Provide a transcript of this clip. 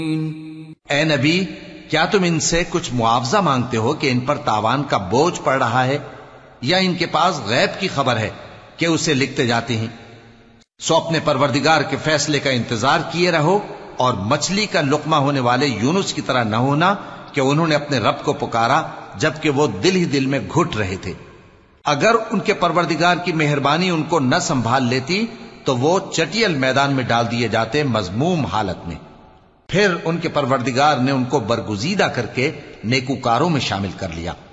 ए नबी, क्या तुम इनसे कुछ मुआवजा मांगते हो कि इन पर तावान का बोझ पड़ रहा है, या इनके पास गैब की खबर है कि उसे लिखते जाते हैं? सो अपने परवरदिगार के फैसले का इंतजार किए रहो और मछली का लुकमा होने वाले यूनुस की तरह न होना कि उन्होंने अपने रब को पुकारा जबकि वो दिल ही दिल में घुट रहे थे। अगर उनके परवरदिगार की मेहरबानी उनको न संभाल लेती तो वो चटियल मैदान में डाल दिए जाते मजमूम हालत में। फिर उनके परवरदिगार ने उनको बरगुजीदा करके नेकूकारों में शामिल कर लिया।